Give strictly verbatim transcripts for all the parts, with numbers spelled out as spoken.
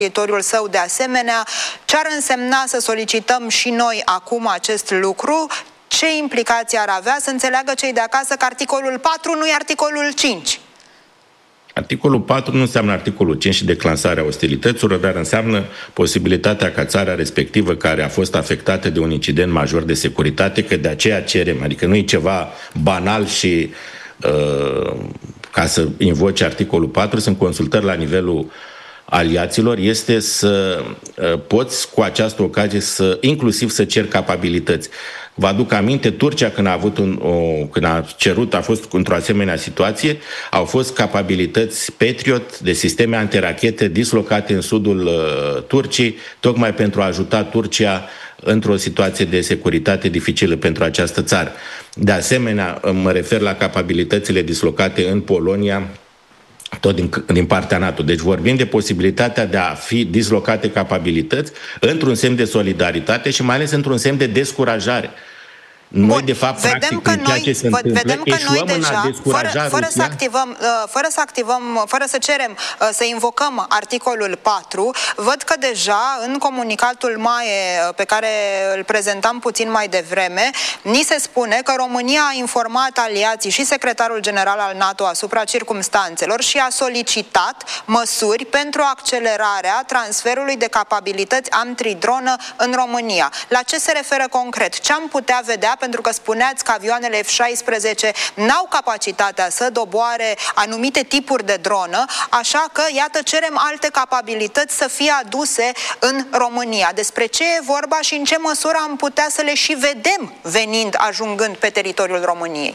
teritoriul său de asemenea. Ce ar însemna să solicităm și noi acum acest lucru? Ce implicații ar avea să înțeleagă cei de acasă că articolul patru nu e articolul cinci? Articolul patru nu înseamnă articolul cinci și declanșarea ostilităților, dar înseamnă posibilitatea ca țara respectivă care a fost afectată de un incident major de securitate, că de aceea cerem, adică nu e ceva banal și uh, ca să invoce articolul patru, sunt consultări la nivelul aliaților, este să uh, poți cu această ocazie să inclusiv să ceri capabilități. Vă aduc aminte, Turcia când a avut un, o, când a cerut, a fost într-o asemenea situație, au fost capabilități Patriot de sisteme antirachete dislocate în sudul uh, Turciei, tocmai pentru a ajuta Turcia într-o situație de securitate dificilă pentru această țară. De asemenea, mă refer la capabilitățile dislocate în Polonia, tot din, din partea NATO. Deci vorbim de posibilitatea de a fi dislocate capabilități într-un semn de solidaritate și mai ales într-un semn de descurajare. Noi, Bun, de fapt, vedem practic, că în ceea noi, ce se întâmplă, vedem că noi deja, fără, fără, să activăm, fără să activăm, fără să cerem, să invocăm articolul patru, văd că deja în comunicatul MAE pe care îl prezentam puțin mai devreme, ni se spune că România a informat aliații și secretarul general al NATO asupra circumstanțelor și a solicitat măsuri pentru accelerarea transferului de capabilități antidronă în România. La ce se referă concret? Ce am putea vedea? Pentru că spuneați că avioanele F șaisprezece n-au capacitatea să doboare anumite tipuri de dronă, așa că, iată, cerem alte capabilități să fie aduse în România. Despre ce e vorba și în ce măsură am putea să le și vedem venind, ajungând pe teritoriul României?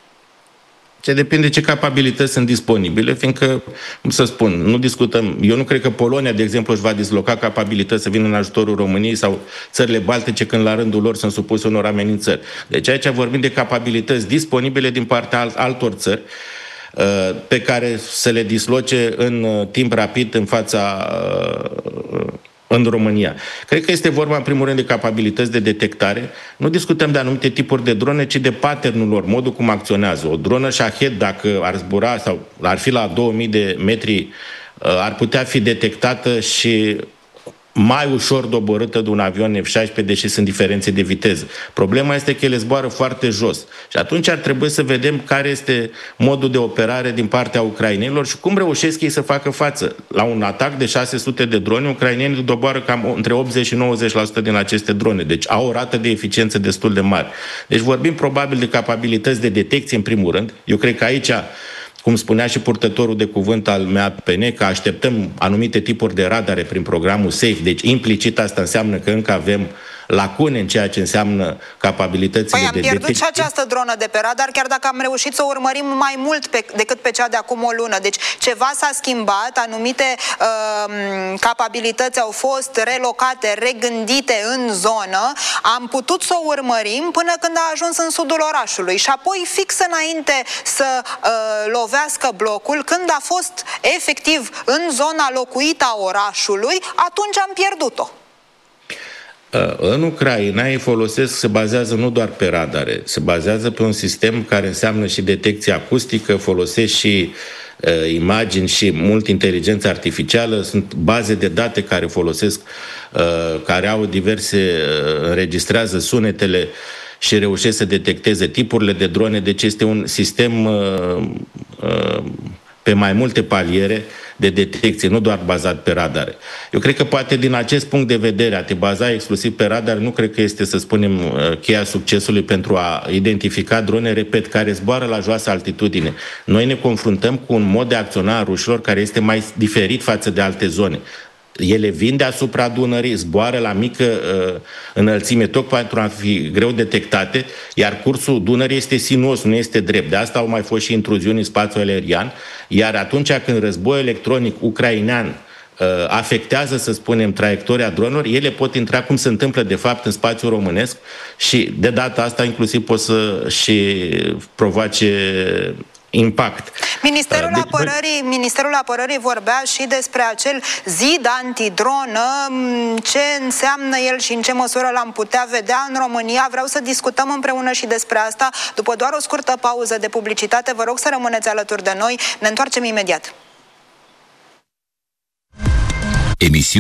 Ce depinde ce capabilități sunt disponibile, fiindcă, cum să spun, nu discutăm. Eu nu cred că Polonia, de exemplu, își va disloca capabilități să vină în ajutorul României sau țările baltice când la rândul lor sunt supuse unor amenințări. Deci aici vorbim de capabilități disponibile din partea altor țări pe care să le disloce în timp rapid în fața în România. Cred că este vorba, în primul rând, de capabilități de detectare. Nu discutăm de anumite tipuri de drone, ci de patternul lor, modul cum acționează. O dronă Shahed, dacă ar zbura sau ar fi la două mii de metri, ar putea fi detectată și mai ușor doborâtă de un avion F șaisprezece, deși sunt diferențe de viteză. Problema este că ele zboară foarte jos. Și atunci ar trebui să vedem care este modul de operare din partea ucrainenilor și cum reușesc ei să facă față. La un atac de șase sute de drone, ucrainenii doboară cam între optzeci și nouăzeci la sută din aceste drone. Deci au o rată de eficiență destul de mare. Deci vorbim probabil de capabilități de detecție în primul rând. Eu cred că aici, cum spunea și purtătorul de cuvânt al M A P N, că așteptăm anumite tipuri de radare prin programul SAFE, deci implicit asta înseamnă că încă avem lacune în ceea ce înseamnă capabilitățile păi de detecție. Păi am pierdut și această dronă de pe radar, chiar dacă am reușit să o urmărim mai mult pe, decât pe cea de acum o lună. Deci ceva s-a schimbat, anumite uh, capabilități au fost relocate, regândite în zonă, am putut să o urmărim până când a ajuns în sudul orașului și apoi fix înainte să uh, lovească blocul, când a fost efectiv în zona locuită a orașului, atunci am pierdut-o. În Ucraina ei folosesc, se bazează nu doar pe radare, se bazează pe un sistem care înseamnă și detecție acustică, folosesc și uh, imagini și mult inteligență artificială, sunt baze de date care folosesc, uh, care au diverse, uh, înregistrează sunetele și reușesc să detecteze tipurile de drone, deci este un sistem uh, uh, pe mai multe paliere de detecție, nu doar bazat pe radare. Eu cred că poate din acest punct de vedere, a te baza exclusiv pe radar, nu cred că este, să spunem, cheia succesului pentru a identifica drone, repet, care zboară la joasă altitudine. Noi ne confruntăm cu un mod de acționa a rușilor care este mai diferit față de alte zone. Ele vin deasupra Dunării, zboară la mică uh, înălțime, tocmai pentru a fi greu detectate, iar cursul Dunării este sinuos, nu este drept. De asta au mai fost și intruziuni în spațiul aerian, iar atunci când războiul electronic ucrainean uh, afectează, să spunem, traiectoria dronelor, ele pot intra, cum se întâmplă de fapt în spațiul românesc și de data asta inclusiv pot să și provoace impact. Ministerul, deci, Apărării, Ministerul Apărării vorbea și despre acel zid antidronă, ce înseamnă el și în ce măsură l-am putea vedea în România. Vreau să discutăm împreună și despre asta. După doar o scurtă pauză de publicitate, vă rog să rămâneți alături de noi. Ne întoarcem imediat. Emisiune